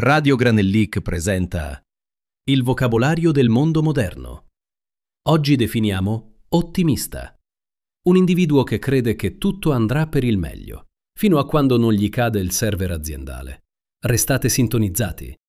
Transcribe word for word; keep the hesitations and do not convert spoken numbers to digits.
Radio Granellic presenta il vocabolario del mondo moderno. Oggi definiamo ottimista. Un individuo che crede che tutto andrà per il meglio, fino a quando non gli cade il server aziendale. Restate sintonizzati.